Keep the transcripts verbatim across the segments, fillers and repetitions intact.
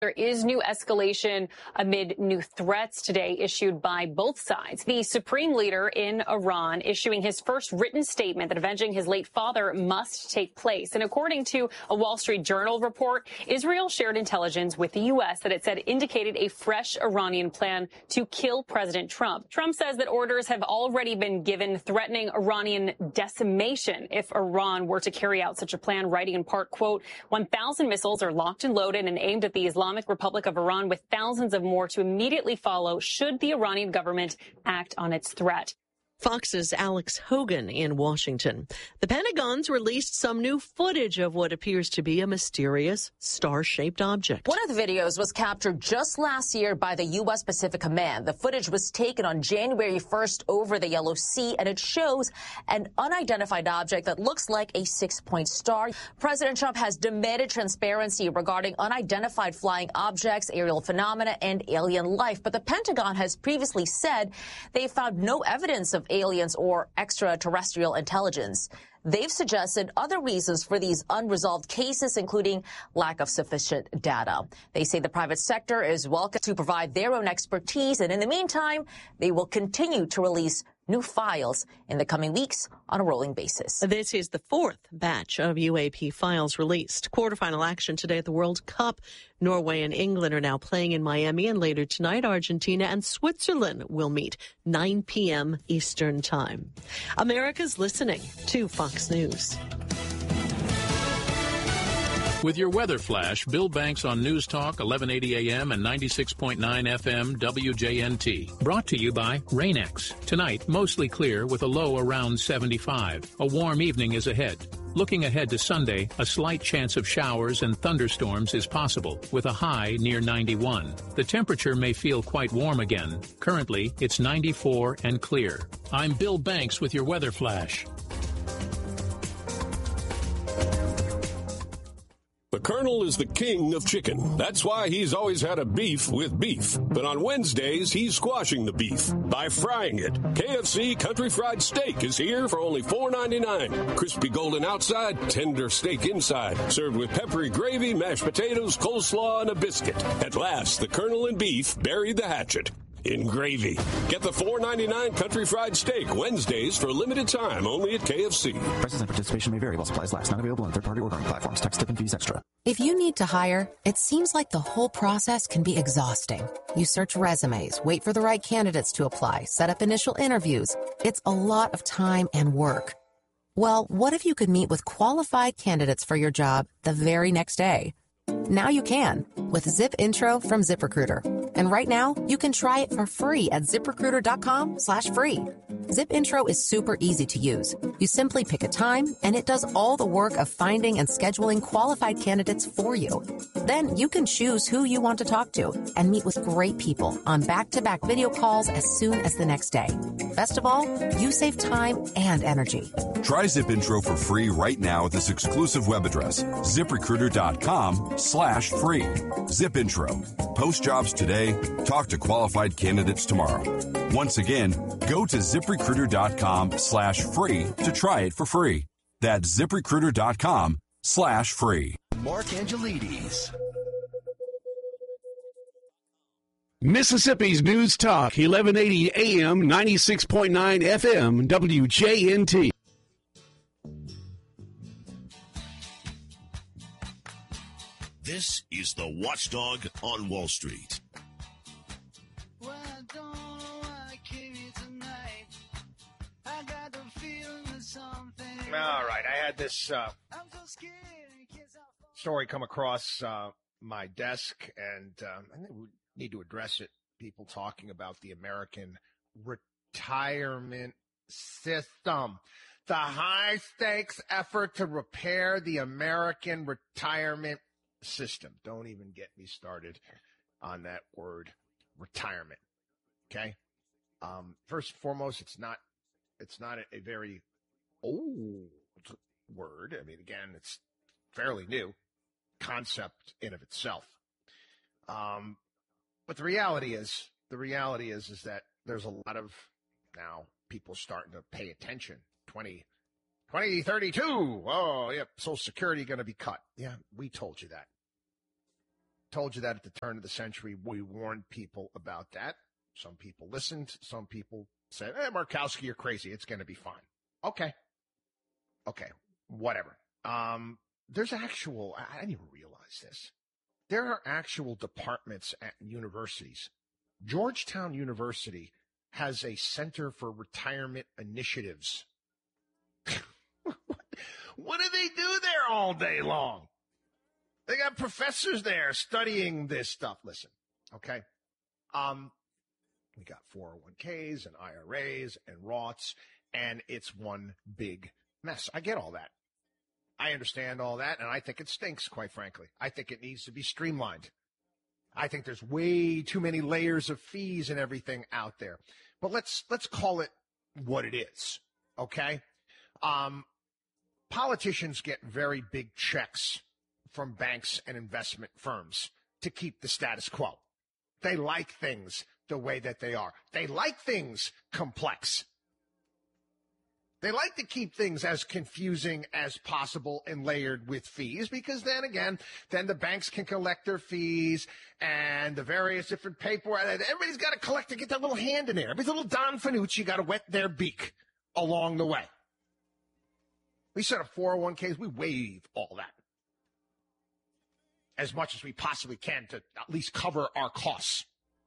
There is new escalation amid new threats today issued by both sides. The supreme leader in Iran issuing his first written statement that avenging his late father must take place. And according to a Wall Street Journal report, Israel shared intelligence with the U S that it said indicated a fresh Iranian plan to kill President Trump. Trump says that orders have already been given threatening Iranian decimation if Iran were to carry out such a plan, writing in part, quote, one thousand missiles are locked and loaded and aimed at the Islamic Republic of Iran, with thousands of more to immediately follow should the Iranian government act on its threat. Fox's Alex Hogan in Washington. The Pentagon's released some new footage of what appears to be a mysterious star-shaped object. One of the videos was captured just last year by the U S Pacific Command. The footage was taken on January first over the Yellow Sea, and it shows an unidentified object that looks like a six-point star. President Trump has demanded transparency regarding unidentified flying objects, aerial phenomena, and alien life. But the Pentagon has previously said they found no evidence of aliens or extraterrestrial intelligence. They've suggested other reasons for these unresolved cases, including lack of sufficient data. They say the private sector is welcome to provide their own expertise, and in the meantime, they will continue to release new files in the coming weeks on a rolling basis. This is the fourth batch of U A P files released. Quarterfinal action today at the World Cup. Norway and England are now playing in Miami, and later tonight, Argentina and Switzerland will meet nine p.m. Eastern Time. America's listening to Fox News. With your weather flash, Bill Banks on News Talk, eleven eighty A M and ninety-six point nine F M W J N T. Brought to you by Rain-X. Tonight, mostly clear with a low around seventy-five. A warm evening is ahead. Looking ahead to Sunday, a slight chance of showers and thunderstorms is possible, with a high near ninety-one. The temperature may feel quite warm again. Currently, it's ninety-four and clear. I'm Bill Banks with your weather flash. The Colonel is the king of chicken. That's why he's always had a beef with beef. But on Wednesdays, he's squashing the beef by frying it. K F C Country Fried Steak is here for only four ninety-nine. Crispy golden outside, tender steak inside. Served with peppery gravy, mashed potatoes, coleslaw, and a biscuit. At last, the Colonel and beef buried the hatchet in gravy. Get the four ninety-nine Country Fried Steak Wednesdays for a limited time only at K F C. Prices and participation may vary while supplies last. Not available on third-party ordering platforms. Tax, tip, and fees extra. If you need to hire, it seems like the whole process can be exhausting. You search resumes, wait for the right candidates to apply, set up initial interviews. It's a lot of time and work. Well, what if you could meet with qualified candidates for your job the very next day? Now you can with Zip Intro from ZipRecruiter. And right now, you can try it for free at ZipRecruiter.com slash free. Zip Intro is super easy to use. You simply pick a time, and it does all the work of finding and scheduling qualified candidates for you. Then you can choose who you want to talk to and meet with great people on back-to-back video calls as soon as the next day. Best of all, you save time and energy. Try Zip Intro for free right now at this exclusive web address, ZipRecruiter.com slash free. Zip Intro. Post jobs today. Talk to qualified candidates tomorrow. Once again, go to ZipRecruiter.com slash free to try it for free. That's ZipRecruiter.com slash free. Mark Angelides. Mississippi's News Talk, eleven eighty A M, ninety-six point nine F M, W J N T. This is the Watchdog on Wall Street. Well, I don't know why I came here tonight. I got the feeling that something. All right, I had this uh, story come across uh, my desk, and um, I think we need to address it. People talking about the American retirement system. The high-stakes effort to repair the American retirement system. Don't even get me started on that word, retirement. Okay. Um, first and foremost, it's not, it's not a, a very old word. I mean, again, it's fairly new concept in of itself. Um, but the reality is, the reality is, is that there's a lot of now people starting to pay attention. twenty, twenty thirty-two. Oh, yep. Social Security going to be cut. Yeah, we told you that. Told you that at the turn of the century. We warned people about that. Some people listened. Some people said, hey, Markowski, you're crazy. It's going to be fine. Okay. Okay. Whatever. Um, there's actual, I didn't even realize this. There are actual departments at universities. Georgetown University has a Center for Retirement Initiatives. What do they do there all day long? They got professors there studying this stuff. Listen, okay? Um, we got four oh one k's and I R As and Roths, and it's one big mess. I get all that. I understand all that, and I think it stinks, quite frankly. I think it needs to be streamlined. I think there's way too many layers of fees and everything out there. But let's let's call it what it is, okay? Um, politicians get very big checks from banks and investment firms to keep the status quo. They like things the way that they are. They like things complex. They like to keep things as confusing as possible and layered with fees because then again, then the banks can collect their fees and the various different paperwork. Everybody's got to collect to get their little hand in there. Every little Don Fanucci got to wet their beak along the way. We set up four oh one k's. We waive all that as much as we possibly can to at least cover our costs.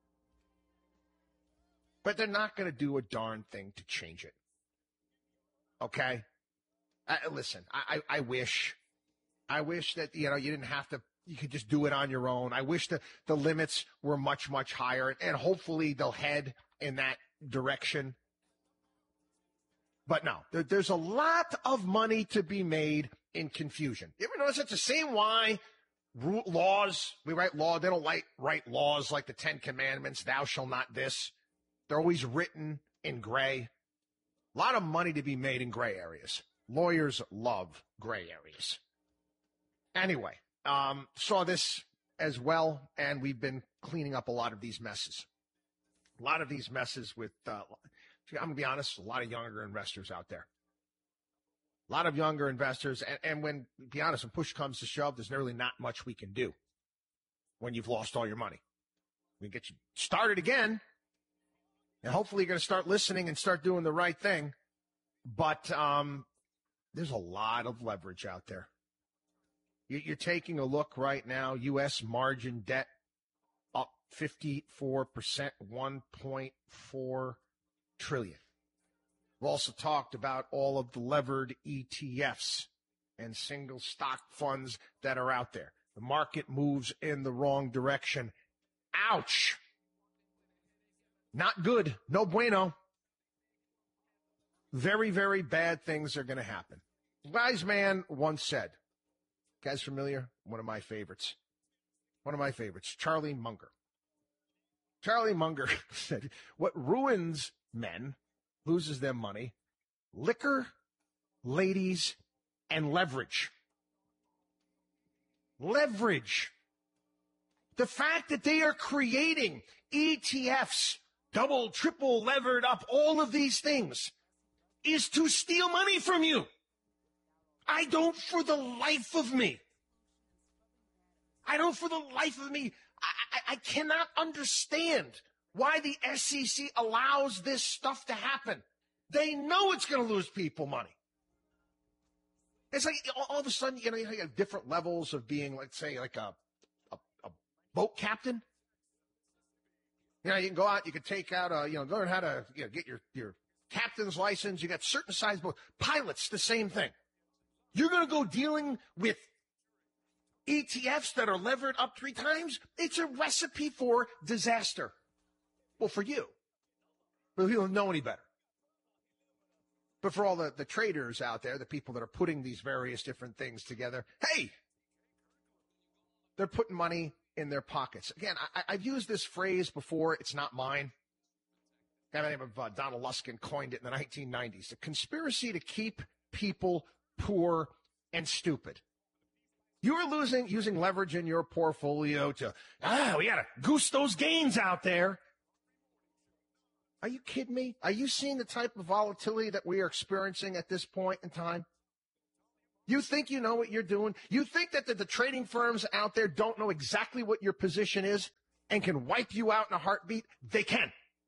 But they're not going to do a darn thing to change it. Okay? Uh, listen, I, I, I wish, I wish that, you know, you didn't have to, you could just do it on your own. I wish the, the limits were much, much higher, and hopefully they'll head in that direction. But no, there, there's a lot of money to be made in confusion. You ever notice it's the same why rule, laws, we write law, they don't like write laws like the Ten Commandments, thou shalt not this. They're always written in gray. A lot of money to be made in gray areas. Lawyers love gray areas. Anyway, um, saw this as well, and we've been cleaning up a lot of these messes. A lot of these messes with, uh, I'm going to be honest, a lot of younger investors out there. A lot of younger investors, and, and when, to be honest, when push comes to shove, there's really not much we can do when you've lost all your money. We get you started again. And hopefully you're going to start listening and start doing the right thing. But um, there's a lot of leverage out there. You're taking a look right now, U S margin debt up fifty-four percent, one point four trillion dollars. We've also talked about all of the levered E T Fs and single stock funds that are out there. The market moves in the wrong direction. Ouch! Not good. No bueno. Very, very bad things are going to happen. Wise man once said, guys familiar? One of my favorites. One of my favorites, Charlie Munger. Charlie Munger said, what ruins men, loses them money, liquor, ladies, and leverage. Leverage. The fact that they are creating E T Fs, double, triple, levered up, all of these things, is to steal money from you. I don't for the life of me. I don't for the life of me. I, I, I cannot understand why the S E C allows this stuff to happen. They know it's going to lose people money. It's like all of a sudden, you know, you have different levels of being, let's say, like a, a, a boat captain. You know, you can go out, you can take out a, you know, learn how to, you know, get your, your captain's license. You got certain size boats. Pilots, the same thing. You're going to go dealing with E T Fs that are levered up three times. It's a recipe for disaster. Well, for you. But you don't know any better. But for all the, the traders out there, the people that are putting these various different things together, hey, they're putting money in their pockets. Again, I, I've used this phrase before. It's not mine. A guy by the name of uh, Donald Luskin coined it in the nineteen nineties. The conspiracy to keep people poor and stupid. You are losing, using leverage in your portfolio to, ah, we got to goose those gains out there. Are you kidding me? Are you seeing the type of volatility that we are experiencing at this point in time? You think you know what you're doing? You think that the, the trading firms out there don't know exactly what your position is and can wipe you out in a heartbeat? They can.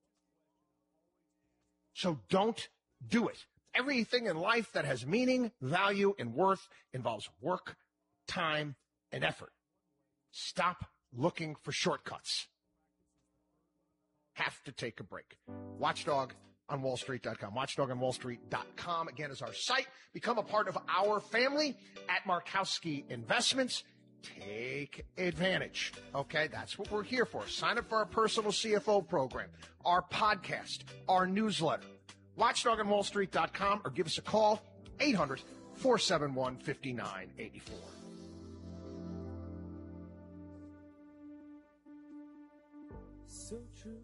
So don't do it. Everything in life that has meaning, value, and worth involves work, time, and effort. Stop looking for shortcuts. Have to take a break. Watchdog on wall street dot com. watchdog on wall street dot com, again, is our site. Become a part of our family at Markowski Investments. Take advantage. Okay, that's what we're here for. Sign up for our personal C F O program, our podcast, our newsletter. watchdog on wall street dot com, or give us a call, eight hundred, four seven one, five nine eight four. So true.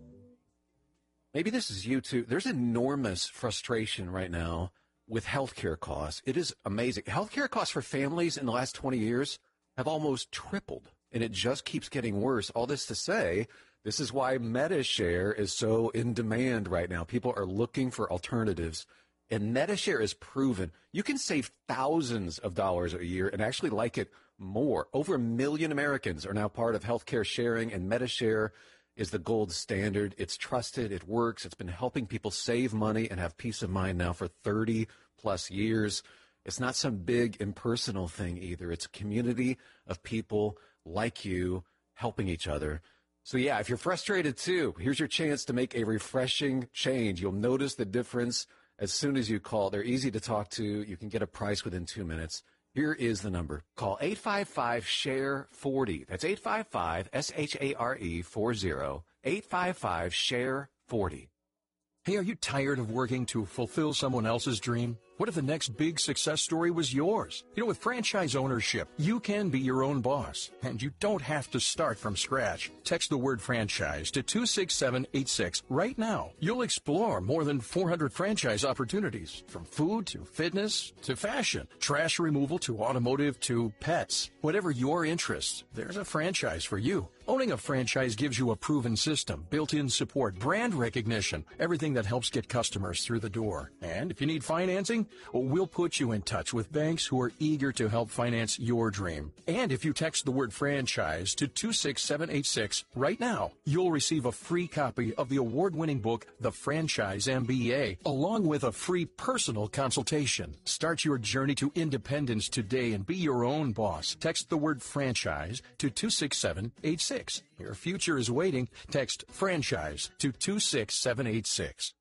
Maybe this is you too. There's enormous frustration right now with healthcare costs. It is amazing. Healthcare costs for families in the last twenty years have almost tripled, and it just keeps getting worse. All this to say, this is why MediShare is so in demand right now. People are looking for alternatives, and MediShare is proven. You can save thousands of dollars a year and actually like it more. Over a million Americans are now part of healthcare sharing, and MediShare is the gold standard. It's trusted. It works. It's been helping people save money and have peace of mind now for thirty plus years. It's not some big impersonal thing either. It's a community of people like you helping each other. So yeah, if you're frustrated too, here's your chance to make a refreshing change. You'll notice the difference as soon as you call. They're easy to talk to. You can get a price within two minutes. Here is the number. Call eight five five, S H A R E, forty. That's eight five five, S H A R E, forty. eight five five, S H A R E, forty. Hey, are you tired of working to fulfill someone else's dream? What if the next big success story was yours? You know, with franchise ownership, you can be your own boss, and you don't have to start from scratch. Text the word franchise to two six seven eight six right now. You'll explore more than four hundred franchise opportunities, from food to fitness to fashion, trash removal to automotive to pets. Whatever your interests, there's a franchise for you. Owning a franchise gives you a proven system, built-in support, brand recognition, everything that helps get customers through the door. And if you need financing, we'll put you in touch with banks who are eager to help finance your dream. And if you text the word franchise to two six seven eight six right now, you'll receive a free copy of the award-winning book, The Franchise M B A, along with a free personal consultation. Start your journey to independence today and be your own boss. Text the word franchise to two six seven eight six. Your future is waiting. Text franchise to two six seven eight six.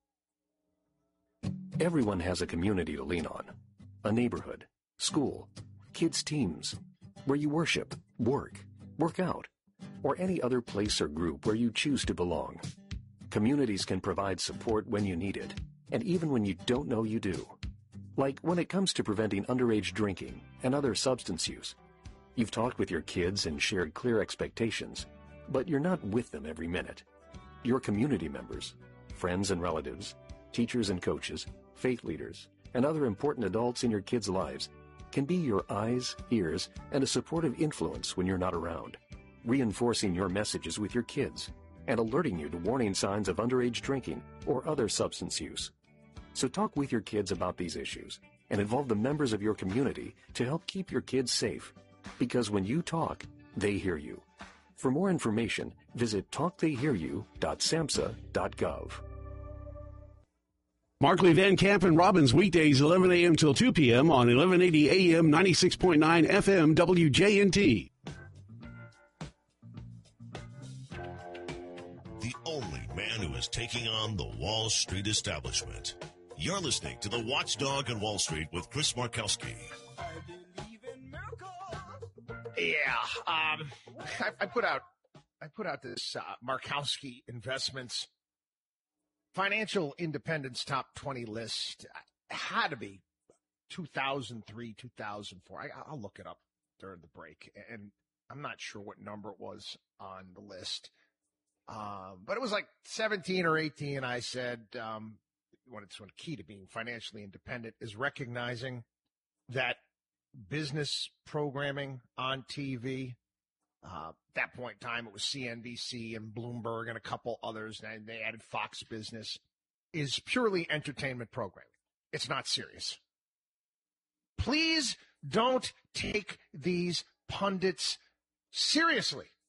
Everyone has a community to lean on. A neighborhood, school, kids' teams, where you worship, work, work out, or any other place or group where you choose to belong. Communities can provide support when you need it, and even when you don't know you do. Like when it comes to preventing underage drinking and other substance use. You've talked with your kids and shared clear expectations, but you're not with them every minute. Your community members, friends and relatives, teachers and coaches, faith leaders, and other important adults in your kids' lives can be your eyes, ears, and a supportive influence when you're not around, reinforcing your messages with your kids and alerting you to warning signs of underage drinking or other substance use. So talk with your kids about these issues and involve the members of your community to help keep your kids safe. Because when you talk, they hear you. For more information, visit talk they hear you dot samhsa dot gov. Markley, Van Camp, and Robbins, weekdays eleven a.m. till two p.m. on eleven eighty A M, ninety-six point nine F M, W J N T. The only man who is taking on the Wall Street establishment. You're listening to The Watchdog on Wall Street with Chris Markowski. Yeah, um, I, I put out, I put out this uh, Markowski Investments Financial Independence Top twenty list. It had to be two thousand three, two thousand four. I, I'll look it up during the break, and I'm not sure what number it was on the list, um, but it was like seventeen or eighteen. I said, um, when it's one key to being financially independent is recognizing that business programming on T V. Uh, at that point in time, it was C N B C and Bloomberg and a couple others, and they added Fox Business, is purely entertainment programming. It's not serious. Please Don't take these pundits seriously.